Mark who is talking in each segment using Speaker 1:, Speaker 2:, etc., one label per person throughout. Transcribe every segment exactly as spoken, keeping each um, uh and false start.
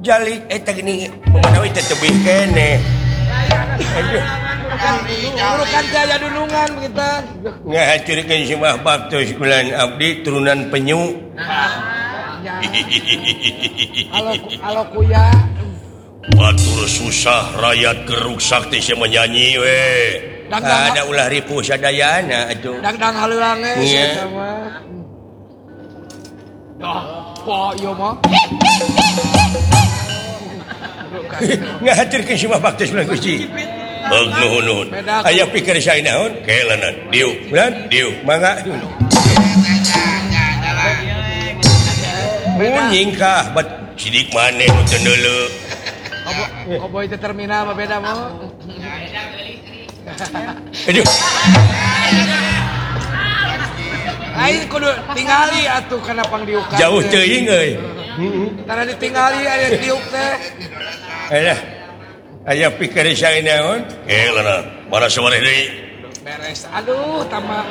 Speaker 1: Jalik eta gini menawi teh tebih keneh. Aduh.
Speaker 2: Urukan jaya dulungan kita.
Speaker 1: Ngahancurkeun si Mah Baktos kulan abdi turunan penyu.
Speaker 2: Halo halo kuya.
Speaker 1: Batur susah rakyat geruk sakti sia menyanyi we. Ada ulah ripuh sadayana atuh.
Speaker 2: Dang-dang haleuang ge
Speaker 1: Iya.
Speaker 2: eta mah. Dah, po ieu mah.
Speaker 1: Ngahaturkeun si Mah Baktos kulan Gusti. Beug nuhun-nuhun. Aya pikir sae naon? Kelanan. Diu, bulan diu, mangga. Munying kah bat sidik maneh nu teu neuleuh.
Speaker 2: Koboy teh terminal mah beda mah.
Speaker 1: Aduh.
Speaker 2: Aing kudu tingali atuh kana pangdiukan.
Speaker 1: Jauh teuing euy.
Speaker 2: Tara ditingali aya diuk teh.
Speaker 1: Aya. Aya pikir sae naon? Kelanan. Mana sawareh deui?
Speaker 2: Beres. Aduh, tambah.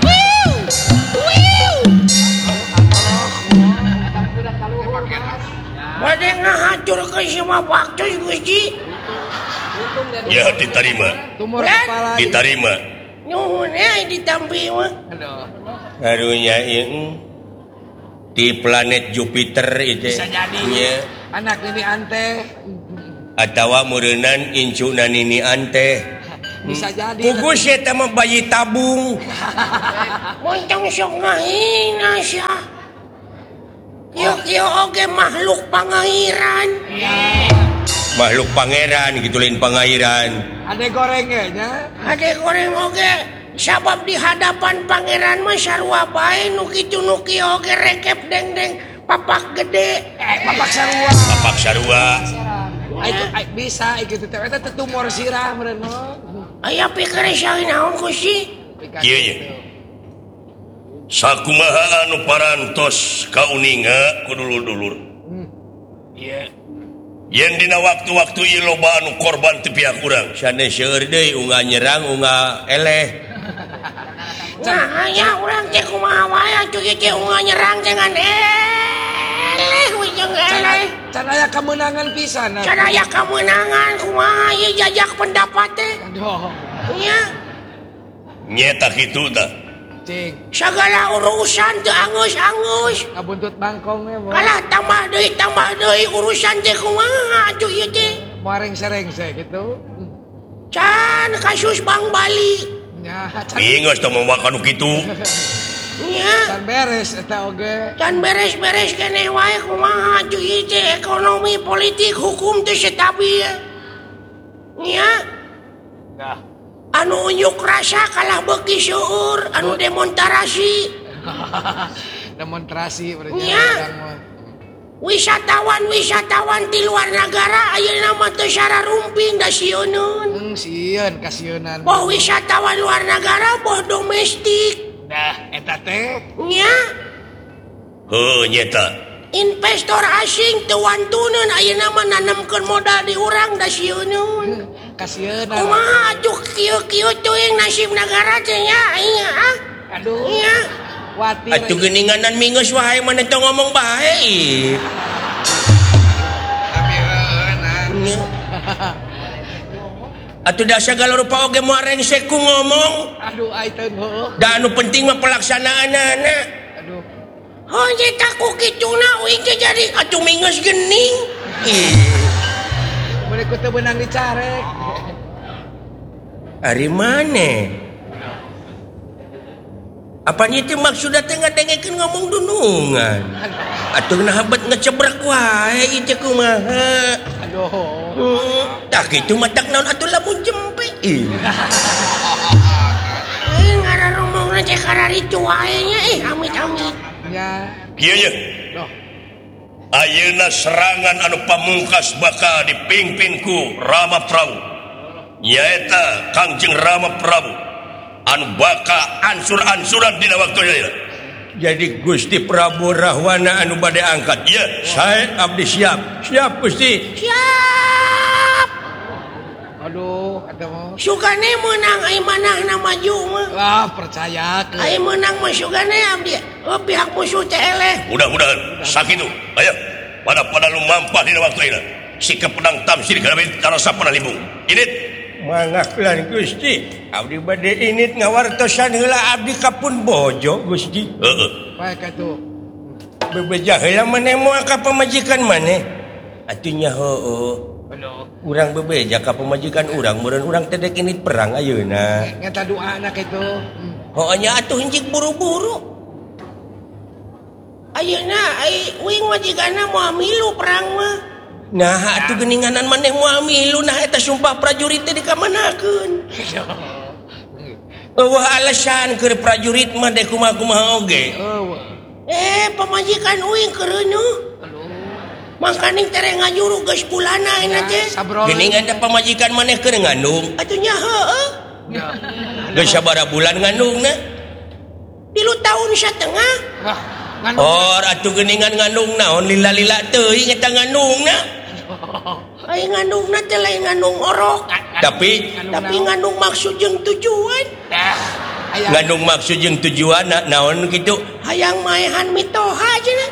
Speaker 1: Bade ngahancurkeun si Mah Baktos Gusti. Ya diterima.
Speaker 2: Tumor kepala.
Speaker 1: Diterima. Nuhun ya ditampi mah.
Speaker 2: Aduh.
Speaker 1: Karunya ieu di planet Jupiter itu.
Speaker 2: Bisa jadi.
Speaker 1: Nya.
Speaker 2: Anak ini ante.
Speaker 1: Atawa meureunnan incuna nini ante.
Speaker 2: Bisa jadi.
Speaker 1: Kugus eta mah bayi tabung. Montong sok ngahina sia. Kieu-kieu oge makhluk pangairan. Makhluk pangeran gitu lain pangairan.
Speaker 2: Ade goreng ge nya.
Speaker 1: Ade goreng oge sabab di hadapan pangeran mah sarua bae nu kitu nu kieu oge rekep deng-deng papak gede.
Speaker 2: Eh, papak sarua.
Speaker 1: Papak sarua.
Speaker 2: Ayo bisa kitu teh eta teh tumor sirah meureun mah.
Speaker 1: Aya pikir sae naon Gusti? Kieu ye. Sakumaha anu parantos kauninga ku dulur-dulur. Ieu. Yen dina waktu-waktu ieu loba anu korban teu pihak urang. Sanes seueur deui ungah nyerang ungah eleh. Nah, aya urang teh kumaha wae atuh ieu teh ungah nyerang dengan eleh we jeung eleh.
Speaker 2: Can aya kemenangan pisan.
Speaker 1: Can aya kemenangan kumaha ieu jajak pendapat teh.
Speaker 2: Aduh.
Speaker 1: Nya. Nyeta kitu tah.
Speaker 2: Cing.
Speaker 1: Sagala urusan teu angeus-angeus.
Speaker 2: Ngabuntut bangkong we, Bos.
Speaker 1: Kalah tambah deui tambah deui urusan teh kumaha atuh ieu teh.
Speaker 2: Mareng serengse gitu.
Speaker 1: Can kasus Bang Bali.
Speaker 2: Ya, can.
Speaker 1: Bingeus teh memakan kitu. Nya.
Speaker 2: Can beres eta oge.
Speaker 1: Can beres-beres keneh wae kumaha atuh ieu teh ekonomi, politik, hukum teh stabil. Nya.
Speaker 2: Dah.
Speaker 1: Anu unjuk rasa kalah beuki seueur, anu demonstrasi.
Speaker 2: Demonstrasi berarti.
Speaker 1: Nya. Wisatawan-wisatawan di luar negara ayeuna mah teu sararumping da sieuneun.
Speaker 2: Hmm, sieun kasieunan.
Speaker 1: Boh wisatawan luar negara boh domestik.
Speaker 2: Dah, eta teh.
Speaker 1: Nya. Heuh nyeta. Investor asing teu wantuneun ayeuna mah nanemkeun modal di urang da sieuneun.
Speaker 2: Kasieunan.
Speaker 1: Kumaha atuh kieu-kieu teuing nasib negara teh nya aya ah.
Speaker 2: Aduh.
Speaker 1: Nya.
Speaker 2: Watir.
Speaker 1: Atuh geuninganan mingeus wae maneh teu ngomong bae.
Speaker 2: Tapi heueuh
Speaker 1: Nya. Atuh da sagala rupa oge moal rengsek ku ngomong.
Speaker 2: Aduh, ai teu heueuh.
Speaker 1: Da anu penting mah pelaksanaanana.
Speaker 2: Aduh.
Speaker 1: Oh, nyeta ku kituna uing teh jadi atuh mingeus geuning. Ih.
Speaker 2: Bade ku teu beunang dicarek.
Speaker 1: Ari maneh? Apa nya teh maksudna teh ngadengekeun ngomong dunungan? Atuh nahabat ngecebrek wae ieu teh kumaha?
Speaker 2: Aduh.
Speaker 1: Hmm, tah kitu mah tak naon atuh lamun jempe. Ih. Eh, ngararomongna teh kararitu wae nya eh amit-amit.
Speaker 2: Ya.
Speaker 1: Kieu ye.
Speaker 2: Loh.
Speaker 1: Ayeuna serangan anu pamungkas bakal dipimpin ku Rama Prabu. Nyaeta Kangjeng Rama Prabu anu bakal ansur-ansuran dina waktu ieu. Jadi Gusti Prabu Rahwana anu bade angkat. Ya, saya abdi siap. Siap Gusti. Siap.
Speaker 2: Aduh, eta mah.
Speaker 1: Sugane meunang ai manahna maju mah.
Speaker 2: Wah, percaya ke.
Speaker 1: Ai meunang mah sugane abdi. Oh, pihak musuh teh eleh. Mudah-mudahan sakitu. Aya. pada pada lumampah dina waktu ieu sikap pedang tamsir kana tarasa panalibung init
Speaker 3: mangaklan Gusti abdi bade init ngawartosan heula abdi kapun bojo Gusti
Speaker 1: heeh
Speaker 2: Baik atuh.
Speaker 3: bebeja heula maneh moal ka pamajikan maneh atunya heueuh
Speaker 2: Aduh.
Speaker 3: urang bebeja ka pamajikan urang meureun urang teh dek init perang ayeuna
Speaker 2: Ngeta doa anak itu.
Speaker 3: heueuh nya atuh henteu buru-buru ayeuna ai uing majikanna moal milu perang mah nah atuh geuninganan maneh moal milu nah eta sumpah prajurit teh dikamanakeun eueuh alasan keur prajurit mah deh kumaha-kumaha oge
Speaker 2: Oh.
Speaker 3: eh pamajikan uing kereuneuh
Speaker 2: Aduh.
Speaker 3: mangkaning tere ngajuru geus bulana ina teh
Speaker 2: Sabrol.
Speaker 3: geuningan da pamajikan maneh keur ngandung atuh nya heueuh
Speaker 2: Ya.
Speaker 3: geus sabaraha bulan ngandungna tilu tahun satengah
Speaker 2: Wah, nganu.
Speaker 3: or atuh geuningan ngandung naon lila-lila teuing eta ngandungna ai ngandungna teh lain ngandung orok tapi tapi ngandung maksud jeung tujuan
Speaker 2: Aya.
Speaker 3: ngandung maksud jeung tujuan na, naon kitu hayang maehan mitoha cenah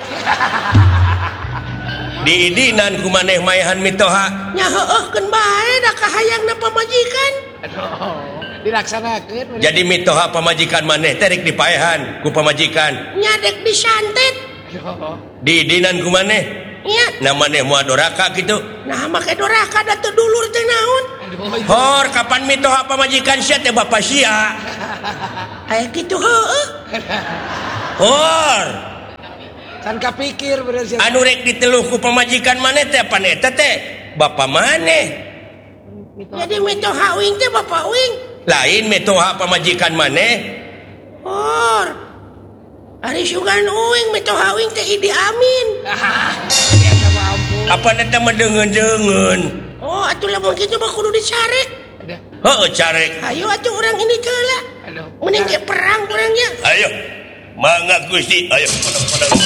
Speaker 3: diidinan ku maneh maehan mitoha nya heueuh keun bae da kahayangna pamajikan
Speaker 2: Aduh. Dilaksanakeun.
Speaker 3: jadi mitoha pamajikan maneh teh rek dipaehan ku pamajikan nya dek disantet
Speaker 2: Aduh.
Speaker 3: diidinan ku maneh nya na maneh moal doraka kitu nah make doraka da teu dulur teh naon
Speaker 2: Aduh.
Speaker 3: hor kapan mitoha pamajikan sia teh bapa sia aya kitu heueuh hor
Speaker 2: Kan kapikir bener sih.
Speaker 3: anu rek diteluh ku pamajikan maneh teh pan eta teh bapa maneh jadi mitoha uing teh bapa uing lain mitoha pamajikan maneh hor ari sugan uing mitoha uing teh Idi Amin
Speaker 2: Ah. Ya sama ampun.
Speaker 3: apa eta mah deungeun-deungeun oh atuh lamun kitu mah kudu dicarek
Speaker 2: Aduh.
Speaker 3: heueuh carek ayo atuh urang ini heula
Speaker 2: Aduh.
Speaker 3: mending ge perang urangnya
Speaker 1: ayo mangga Gusti ayo pada pada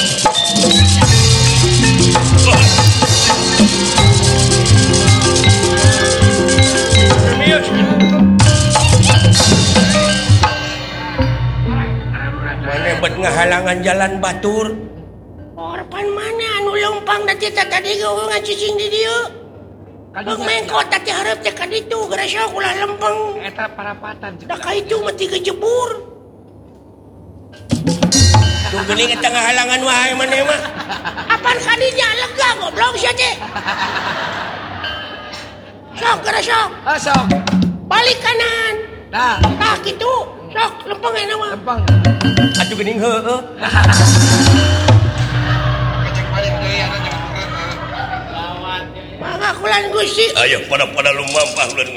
Speaker 3: maneh bet ngahalangan jalan batur orpan mana anu lempang da teh tadi ge ngacicing di dieu Bang mengkot teh hareup teh ka ditu gara sok ulah lempeng
Speaker 2: Eta parapatan.
Speaker 3: da ka itu mah tiga jebur tuh geuning eta ngahalangan wae maneh mah apaan ka dinya lega goblok sia teh sok gara sok
Speaker 2: Asok.
Speaker 3: balik kanan
Speaker 2: Nah,
Speaker 3: tah kitu sok lempeng enak mah
Speaker 2: lempang.
Speaker 3: atuh geuning heueuh mangga kulan Gusti
Speaker 1: ayo pada pada lumampah ulan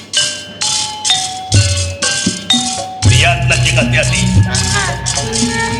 Speaker 1: lihat nanti hati-hati